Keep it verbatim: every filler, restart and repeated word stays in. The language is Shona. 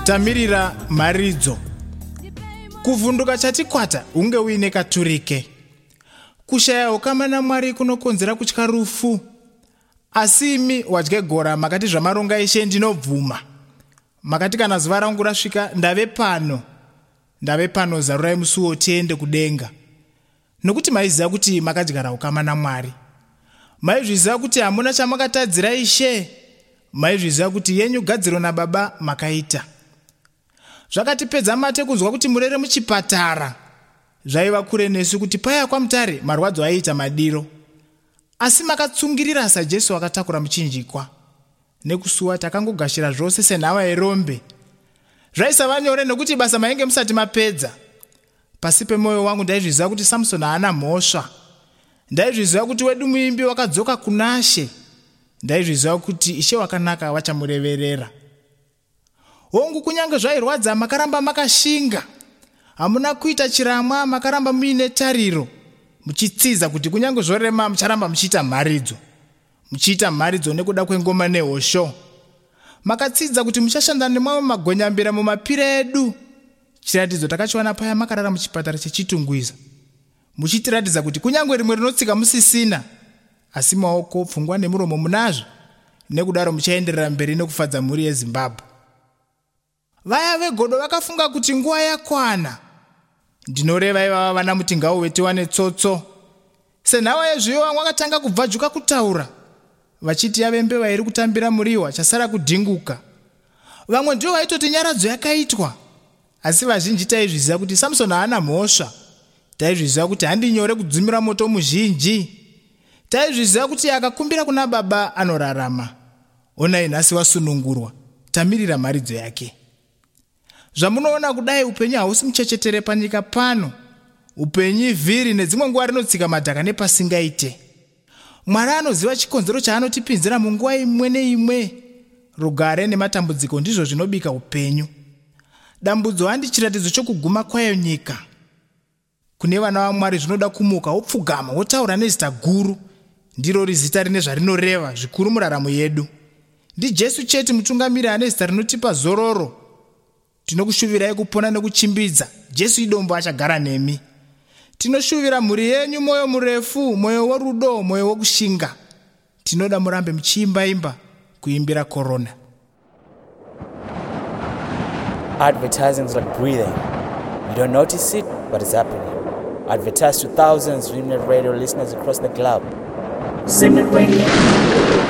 Tamirira maridzo. Kuvhunduka chati kwata unge uine katurike. Kushaya ukama naMwari kunokonzera kutya rufu. Asi imi wadye gora makati zvamaronga eshe ndinobvuma. Makati kana zuva rangu rasvika ndave pano. Ndave pano, zarurai musuo tiende kudenga. Nokuti maiziva kuti makadyara ukama naMwari. Maizviziva kuti hamuna chamakatadzira Ishe. Maizviziva kuti yenyu gadziro naBaba makaita. Zvakatipedza mate kunzwa kuti murere muchipatara. Zvaiva kure nesu kuti paya kwamutare marwadzo aiita madiro. Asi makatsungirira saJesu akatakura muchinjikwa. Nekusuwa takangogashira zvose senhava yerombe. Zvaisava nyore nokuti basa mainge musati mapedza. Pasi pemwoyo wangu ndaizviziva kuti Samsoni haana mhosva. Ndaizviziva kuti wedu muimbi wakadzoka kuna She. Ndaizviziva kuti Ishe wakanaka vachamureverera. Hongu kunyange zvairwadza makaramba makashinga. Hamuna kuita chiramwa, makaramba muine tariro. Muchitsiza kuti kunyange zvorema mucharamba muchiita mharidzo. Muchiita mharidzo nekuda kwengoma nehosho. Makatsidza kuti muchashanda nemamwe magonyambira mumapira edu. Chiratidzo takachiwana paya makarara muchipatara chechitungwiza. Muchitiratidza kuti kunyange rimwe rinotsika musisina, asi maoko, pfungwa nemuromo munazvo. Nekudaro muchaenderera mberi nekufadza mhuri yeZimbabwe. Vaya vegodo vakafunga kuti nguva yakwana. Ndinoreva ivava vana mutingao wetiwa netsotso. Senhava yezviyo wakatanga kubvajuka kutaura. Vachiti yave mbeva iri kutambira muriwa chasara kudhinguka. Vamwe ndio vaitoti nyaradzo yakaitwa. Asi vazhinji taizviziva kuti Samsoni haana mhosva. Taizviziva kuti handinyore kudzimira moto muzhinji. Taizviziva kuti akakumbira kuna Baba anorarama. Onai nhasi wasunungurwa. Tamirira maridzo yake. Zvamunoona kudai upenyu hausi muchechetere panyika pano. Upenyu vhiri nedzimwe nguva rinotsika madhaka nepasingaite. Mwari anoziva chikonzero chaanotipinzira munguva imwe neimwe. Rugare nematambudziko ndizvo zvinobika upenyu. Dambudzo handi chiratidzo chokuguma kwayo nyika. Kune vana vaMwari zvinoda kumuka wopfugama wotaura nezita guru. Ndiro rizita rine zvarinoreva zvikuru muraramo yedu. NdiJesu chete mutungamiri ane zita rinotipa zororo. Tinokushuvirai kupona nekuchimbidza. Jesu idombo achagara nemi. Tinoshuvira mhuri yenyu moyo murefu, moyo worudo, moyo wokushinga. Tinoda murambe muchiimba imba kuimbira corona. Advertising is like breathing. You don't notice it, but it's happening. Advertise to thousands of Simnet Radio listeners across the globe. Simnet Radio.